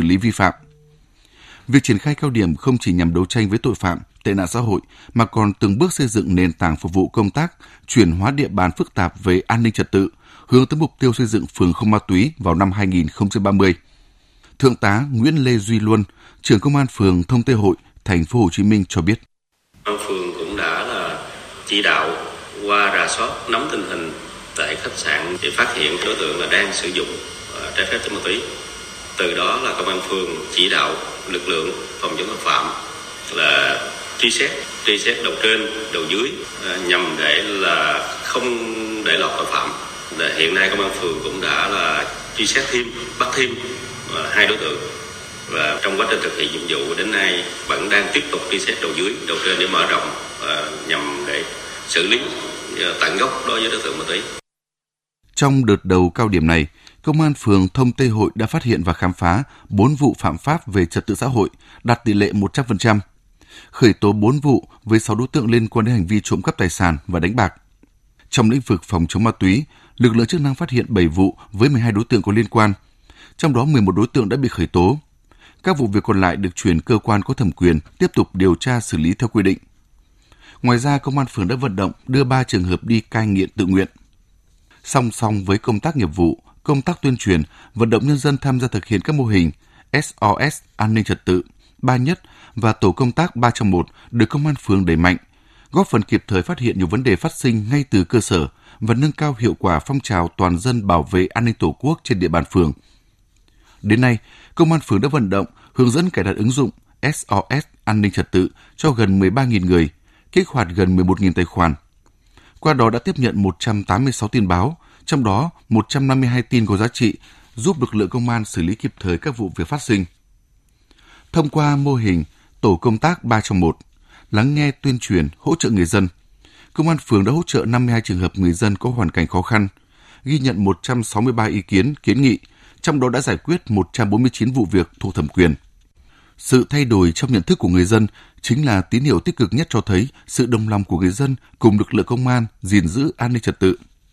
lý vi phạm. Việc triển khai cao điểm không chỉ nhằm đấu tranh với tội phạm, tệ nạn xã hội mà còn từng bước xây dựng nền tảng phục vụ công tác chuyển hóa địa bàn phức tạp về an ninh trật tự, hướng tới mục tiêu xây dựng phường không ma túy vào năm 2030. Thượng tá Nguyễn Lê Duy Luân, trưởng công an phường Thông Tây Hội, thành phố Hồ Chí Minh cho biết. Công an phường cũng đã chỉ đạo qua rà soát nắm tình hình tại khách sạn để phát hiện đối tượng là đang sử dụng trái phép chất ma túy. Từ đó là công an phường chỉ đạo lực lượng phòng chống tội phạm là truy xét đầu trên, đầu dưới nhằm để là không để lọt tội phạm. Hiện nay công an phường cũng đã là truy xét thêm, bắt thêm 2 đối tượng. Và trong quá trình thực hiện nhiệm vụ đến nay vẫn đang tiếp tục truy xét đầu dưới, đầu trên để mở rộng nhằm để xử lý tận gốc đối với đối tượng ma túy. Trong đợt đầu cao điểm này, Công an phường Thông Tây Hội đã phát hiện và khám phá 4 vụ phạm pháp về trật tự xã hội, đạt tỷ lệ 100%, khởi tố 4 vụ với 6 đối tượng liên quan đến hành vi trộm cắp tài sản và đánh bạc. Trong lĩnh vực phòng chống ma túy, lực lượng chức năng phát hiện 7 vụ với 12 đối tượng có liên quan, trong đó 11 đối tượng đã bị khởi tố. Các vụ việc còn lại được chuyển cơ quan có thẩm quyền tiếp tục điều tra xử lý theo quy định. Ngoài ra, Công an phường đã vận động đưa 3 trường hợp đi cai nghiện tự nguyện. Song song với công tác nghiệp vụ, công tác tuyên truyền, vận động nhân dân tham gia thực hiện các mô hình SOS an ninh trật tự, 3 nhất và tổ công tác 3 trong 1 được Công an phường đẩy mạnh, góp phần kịp thời phát hiện nhiều vấn đề phát sinh ngay từ cơ sở và nâng cao hiệu quả phong trào toàn dân bảo vệ an ninh Tổ quốc trên địa bàn phường. Đến nay, Công an phường đã vận động, hướng dẫn cài đặt ứng dụng SOS an ninh trật tự cho gần 13.000 người, kích hoạt gần 11.000 tài khoản. Qua đó đã tiếp nhận 186 tin báo, trong đó 152 tin có giá trị, giúp lực lượng công an xử lý kịp thời các vụ việc phát sinh. Thông qua mô hình tổ công tác 3 trong 1, lắng nghe tuyên truyền, hỗ trợ người dân, Công an phường đã hỗ trợ 52 trường hợp người dân có hoàn cảnh khó khăn, ghi nhận 163 ý kiến, kiến nghị, trong đó đã giải quyết 149 vụ việc thuộc thẩm quyền. Sự thay đổi trong nhận thức của người dân chính là tín hiệu tích cực nhất cho thấy sự đồng lòng của người dân cùng lực lượng công an gìn giữ an ninh trật tự.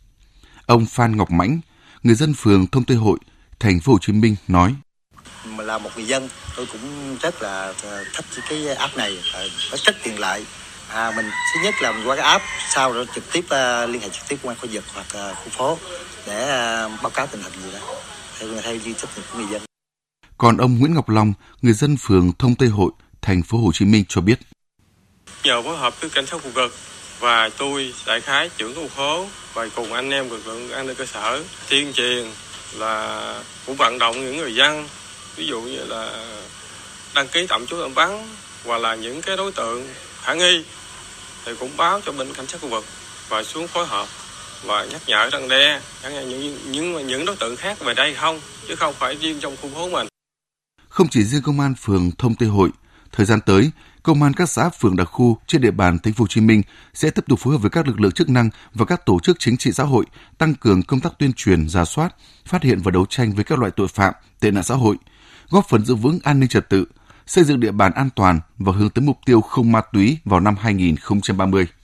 Ông Phan Ngọc Mãnh, người dân phường Thông Tây Hội, thành phố Hồ Chí Minh nói: Là một người dân, tôi cũng rất là thích cái app này, nó rất tiện lợi. Mình thứ nhất là mình qua cái app, sau đó trực tiếp liên hệ trực tiếp công an khu vực hoặc khu phố để báo cáo tình hình gì đó theo duy trách nhiệm của người dân. Còn ông Nguyễn Ngọc Long, người dân phường Thông Tây Hội, thành phố Hồ Chí Minh cho biết: Nhờ phối hợp với cảnh sát khu vực và tôi đại khái trưởng khu phố và cùng anh em lực lượng an ninh cơ sở tuyên truyền là cũng vận động những người dân, ví dụ như là đăng ký tạm trú tạm vắng hoặc là những cái đối tượng khả nghi thì cũng báo cho bên cảnh sát khu vực và xuống phối hợp và nhắc nhở răn đe những đối tượng khác về đây không, chứ không phải riêng trong khu phố mình. Không chỉ riêng Công an phường Thông Tây Hội, thời gian tới, Công an các xã phường đặc khu trên địa bàn thành phố Hồ Chí Minh sẽ tiếp tục phối hợp với các lực lượng chức năng và các tổ chức chính trị xã hội tăng cường công tác tuyên truyền, rà soát, phát hiện và đấu tranh với các loại tội phạm, tệ nạn xã hội, góp phần giữ vững an ninh trật tự, xây dựng địa bàn an toàn và hướng tới mục tiêu không ma túy vào năm 2030.